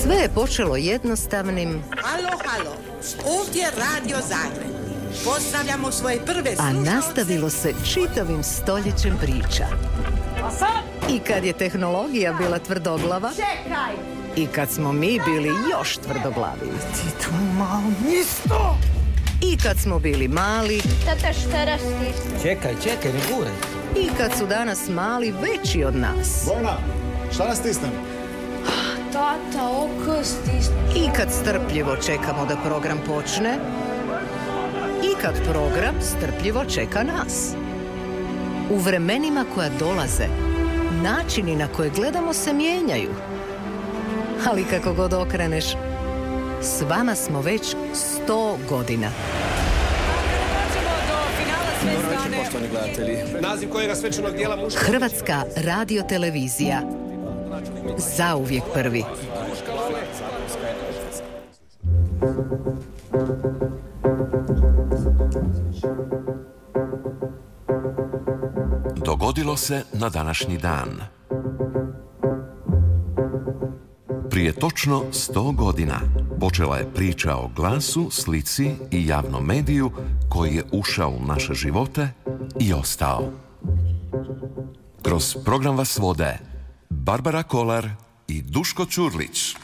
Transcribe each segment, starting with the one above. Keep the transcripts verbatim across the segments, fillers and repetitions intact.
Sve je počelo jednostavnim... Halo, halo, ovdje je Radio Zagreb. Pozdravljamo svoje prve slušalce. A nastavilo se čitavim stoljećem priča. I kad je tehnologija bila tvrdoglava... Čekaj! I kad smo mi bili još tvrdoglavi. Ti tu malo isto! I kad smo bili mali... Tata, šta rastiš? Čekaj, čekaj, ne guraj. I kad su danas mali veći od nas. Bojana, šta nas stisnem? Tata, oko stisnem. I kad strpljivo čekamo da program počne. I kad program strpljivo čeka nas. U vremenima koja dolaze, načini na koje gledamo se mijenjaju. Ali kako god okreneš, s vama smo već sto godina. Dobro večer, poštovani gledatelji. Naziv kojega svečanog dijela muška... Hrvatska radiotelevizija. Zauvijek prvi. Dogodilo se na današnji dan. Prije točno sto godina počela je priča o glasu, slici i javnom mediju koji je ušao u naše živote i ostao. Kroz program vas vode Barbara Kolar i Duško Ćurlić.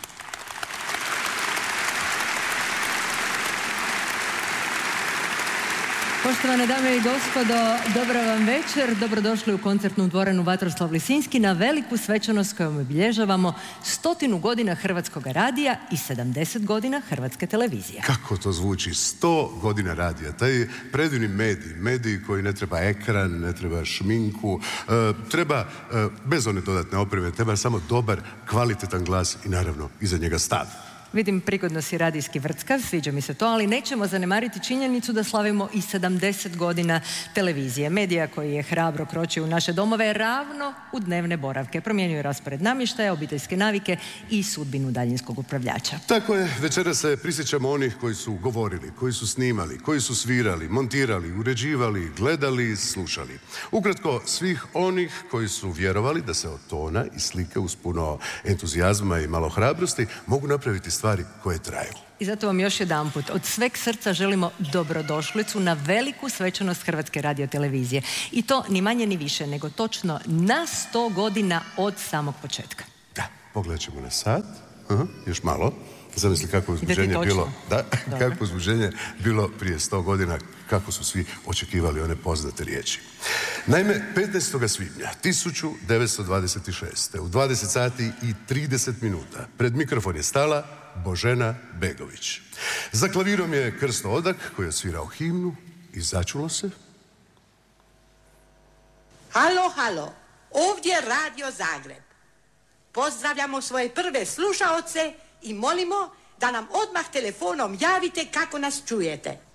Poštovane dame i gospodo, dobra vam večer. Dobrodošli u koncertnu dvoranu Vatroslav Lisinski na veliku svečanost kojom obilježavamo stotinu godina Hrvatskog radija i sedamdeset godina Hrvatske televizije. Kako to zvuči? Sto godina radija. Taj predivni medij, medij koji ne treba ekran, ne treba šminku, e, treba, e, bez one dodatne opreme, treba samo dobar, kvalitetan glas i naravno iza njega stav. Vidim, prigodno si radijski vrckav, sviđa mi se to, ali nećemo zanemariti činjenicu da slavimo i sedamdeset godina televizije. Medija koji je hrabro kročio u naše domove ravno u dnevne boravke. Promijenio raspored namještaja, obiteljske navike i sudbinu daljinskog upravljača. Tako je, večera se prisjećamo onih koji su govorili, koji su snimali, koji su svirali, montirali, uređivali, gledali, slušali. Ukratko, svih onih koji su vjerovali da se od tona i slike uz puno entuzijazma i malo hrabrosti mogu napraviti stvari koje traju. I zato vam još jedanput od sveg srca želimo dobrodošlicu na veliku svečanost Hrvatske radiotelevizije. I to ni manje ni više nego točno na sto godina od samog početka. Da, pogledat ćemo na sat. Aha, još malo. Zamisli kako uzbuđenje bilo, da, kako uzbuđenje bilo prije sto godina, kako su svi očekivali one poznate riječi. Naime, petnaestog svibnja tisuću devetsto dvadeset šeste. u dvadeset sati i trideset minuta pred mikrofon je stala Božena Begović. Za klavirom je Krsto Odak koji je svirao himnu i začulo se. Halo, halo, ovdje je Radio Zagreb. Pozdravljamo svoje prve slušaoce i molimo da nam odmah telefonom javite kako nas čujete.